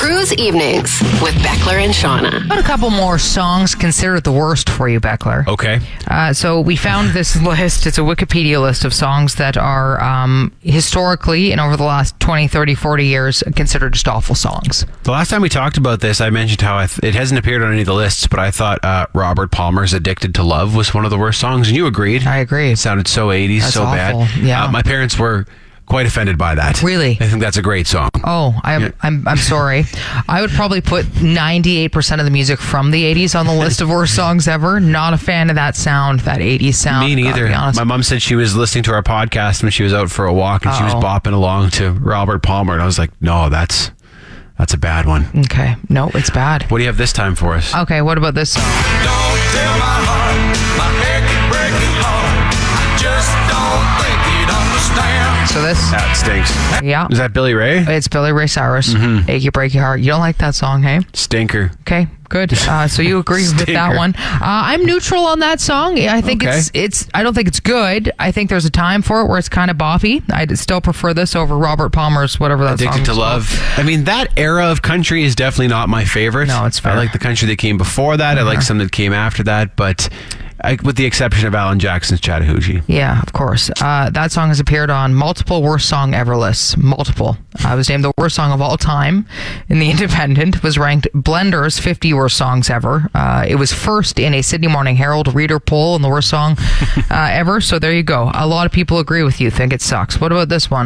Cruise Evenings with Beckler and Shauna. Got a couple more songs considered the worst for you, Beckler. Okay. So we found this list. It's a Wikipedia list of songs that are historically and over the last 20, 30, 40 years considered just awful songs. The last time we talked about this, I mentioned how it hasn't appeared on any of the lists, but I thought Robert Palmer's Addicted to Love was one of the worst songs, and you agreed. I agree. It sounded so 80s, That's so awful. bad. Yeah. My parents were quite offended by that. Really? I think that's a great song. Oh, I'm sorry. I would probably put 98% of the music from the 80s on the list of worst songs ever. Not a fan of that sound, that 80s sound. Me neither. My mom said she was listening to our podcast when she was out for a walk, and she was bopping along to Robert Palmer, and I was like, no, that's a bad one. Okay. No, it's bad. What do you have this time for us? Okay, what about this song? Don't tell my heart, my neck breaking heart. I just don't think you'd understand. So this? That stinks. Yeah. Is that Billy Ray? It's Billy Ray Cyrus. Achy Breaky Heart. You don't like that song, hey? Stinker. Okay, good. So you agree with that one. I'm neutral on that song. I think it's I don't think it's good. I think there's a time for it where it's kind of boppy. I'd still prefer this over Robert Palmer's whatever that song Addicted to Love. I mean, that era of country is definitely not my favorite. No, it's fair. I like the country that came before that. I like some that came after that, but with the exception of Alan Jackson's Chattahoochee. Yeah, of course. That song has appeared on multiple worst song ever lists. Multiple. It was named the worst song of all time in The Independent. It was ranked Blender's 50 worst songs ever. It was first in a Sydney Morning Herald reader poll in the worst song ever. So there you go. A lot of people agree with you, think it sucks. What about this one?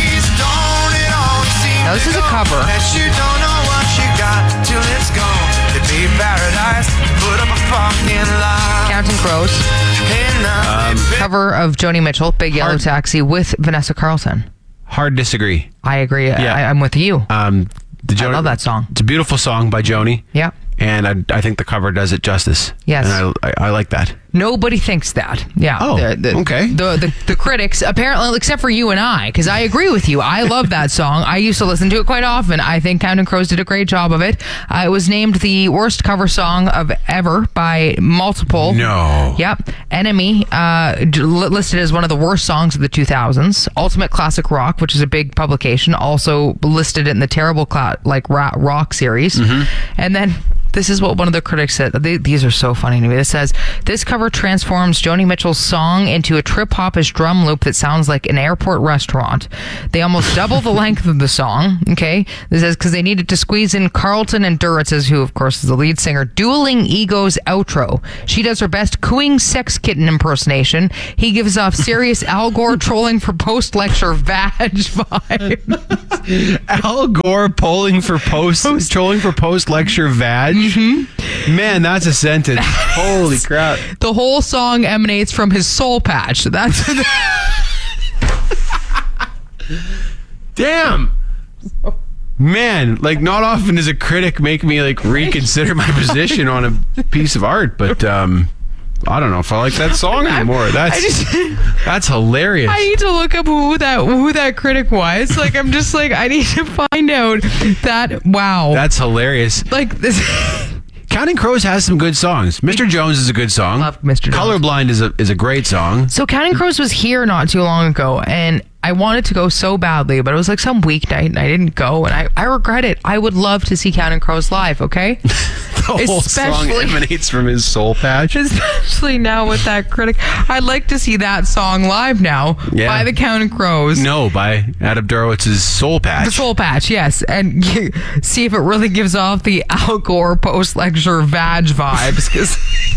Now, this is a cover. You don't know what you got till it's gone. To be paradise, put up a fucking lie. Counting Crows. Cover of Joni Mitchell, Big Yellow Taxi with Vanessa Carlton. Hard disagree. I agree. Yeah. I'm with you. I love that song. It's a beautiful song by Joni. Yeah. And I think the cover does it justice. Yes. And I like that. Nobody thinks that. Yeah. Oh, okay. The critics, apparently, except for you and I, because I agree with you. I love that song. I used to listen to it quite often. I think Counting Crows did a great job of it. It was named the worst cover song of ever by multiple. No. Yep. Enemy, listed as one of the worst songs of the 2000s. Ultimate Classic Rock, which is a big publication, also listed it in the terrible rock series. And then this is what one of the critics said. These are so funny to me. It says, this cover transforms Joni Mitchell's song into a trip-hoppish drum loop that sounds like an airport restaurant. They almost double the length of the song, okay? This says, because they needed to squeeze in Carlton and Duritz, who, of course, is the lead singer, dueling egos outro. She does her best cooing sex kitten impersonation. He gives off serious Al Gore trolling for post-lecture vag vibes. Al Gore trolling for post-lecture vag? Man, that's a sentence. Holy crap. The whole song emanates from his soul patch. That's damn. Man, not often does a critic make me reconsider my position on a piece of art, but I don't know if I like that song anymore. That's hilarious. I need to look up who that critic was. I'm just I need to find out that. Wow, that's hilarious. This. Counting Crows has some good songs. Mr. Jones is a good song. Love Mr. Jones. Colorblind is a great song. So Counting Crows was here not too long ago, and I wanted to go so badly, but it was some weeknight and I didn't go, and I regret it. I would love to see Counting Crows live, okay? The whole song emanates from his soul patch. Especially now with that critic. I'd like to see that song live now by the Counting Crows. No, by Adam Durowitz's soul patch. The soul patch, yes. And see if it really gives off the Al Gore post-lecture vag vibes, because